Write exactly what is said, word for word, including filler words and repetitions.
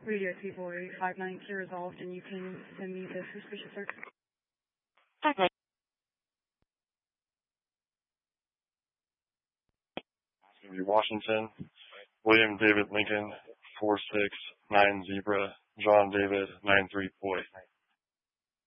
Radio three four eight five nine Q resolved, and you can send me the suspicious search. Okay. Washington, William David Lincoln, four six nine Zebra, John David, nine three Boy.